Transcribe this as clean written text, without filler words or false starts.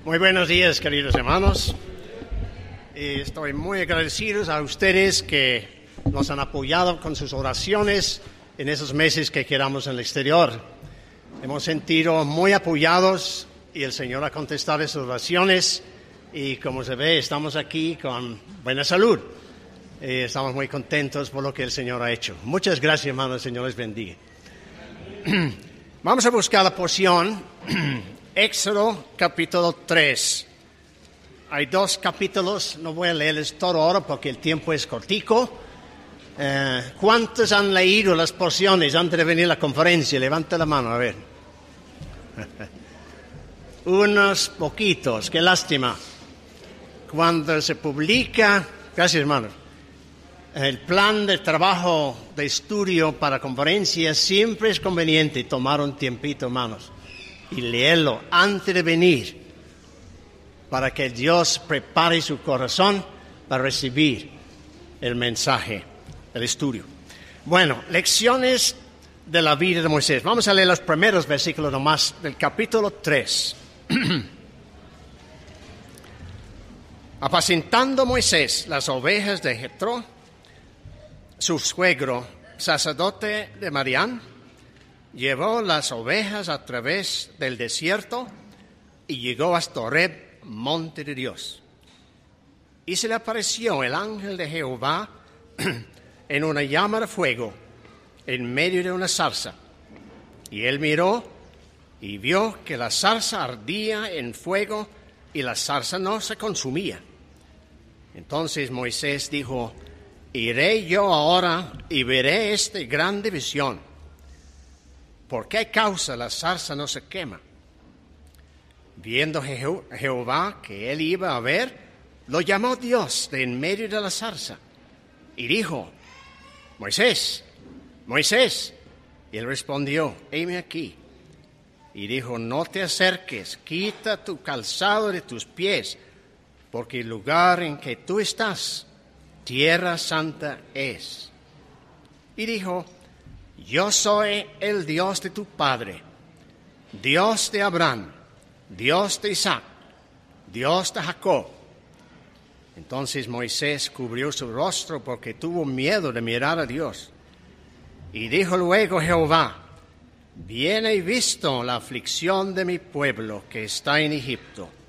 Muy buenos días, queridos hermanos. Estoy muy agradecido a ustedes que nos han apoyado con sus oraciones en esos meses que quedamos en el exterior. Hemos sentido muy apoyados y el Señor ha contestado esas oraciones y como se ve estamos aquí con buena salud. Estamos muy contentos por lo que el Señor ha hecho. Muchas gracias, hermanos. El Señor les bendiga. Vamos a buscar la porción Éxodo capítulo 3. Hay 2 capítulos, no voy a leerles todo ahora porque el tiempo es cortico. ¿Cuántos han leído las porciones antes de venir a la conferencia? Levanta la mano, a ver. Unos poquitos, qué lástima. Cuando se publica, gracias hermano, el plan de trabajo de estudio para conferencias, siempre es conveniente tomar un tiempito, hermanos, y leerlo antes de venir, para que Dios prepare su corazón para recibir el mensaje, el estudio. Bueno, lecciones de la vida de Moisés. Vamos a leer los primeros versículos nomás del capítulo 3. Apacentando Moisés las ovejas de Jetro, su suegro, sacerdote de Madián, llevó las ovejas a través del desierto y llegó hasta Horeb, monte de Dios. Y se le apareció el ángel de Jehová en una llama de fuego en medio de una zarza. Y él miró y vio que la zarza ardía en fuego y la zarza no se consumía. Entonces Moisés dijo: iré yo ahora y veré esta grande visión. ¿Por qué causa la zarza no se quema? Viendo Jehová que él iba a ver, lo llamó Dios de en medio de la zarza y dijo: Moisés, Moisés. Y él respondió: heme aquí. Y dijo: no te acerques, quita tu calzado de tus pies, porque el lugar en que tú estás, tierra santa es. Y dijo: yo soy el Dios de tu padre, Dios de Abraham, Dios de Isaac, Dios de Jacob. Entonces Moisés cubrió su rostro porque tuvo miedo de mirar a Dios. Y dijo luego Jehová: bien he visto la aflicción de mi pueblo que está en Egipto,